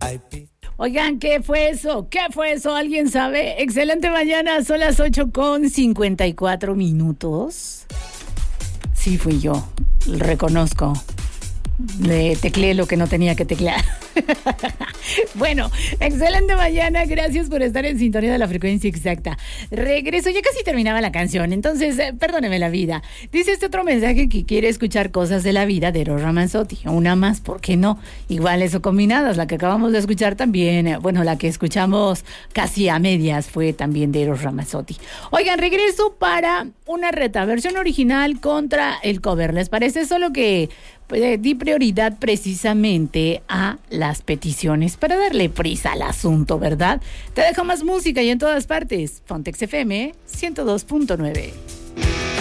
Oigan, ¿qué fue eso? ¿Qué fue eso? ¿Alguien sabe? Excelente mañana, son las 8:54. Sí, fui yo, reconozco. Le tecleé lo que no tenía que teclear. Bueno, excelente mañana, gracias por estar en sintonía de la frecuencia exacta. Regreso, ya casi terminaba la canción, entonces perdóneme la vida. Dice este otro mensaje que quiere escuchar cosas de la vida de Eros Ramazzotti. Una más, ¿por qué no? Igual eso combinadas, la que acabamos de escuchar también, bueno, la que escuchamos casi a medias fue también de Eros Ramazzotti. Oigan, regreso para una reta, versión original contra el cover, ¿les parece? Solo que di prioridad precisamente a las peticiones para darle prisa al asunto, ¿verdad? Te dejo más música y en todas partes. Fontex FM 102.9.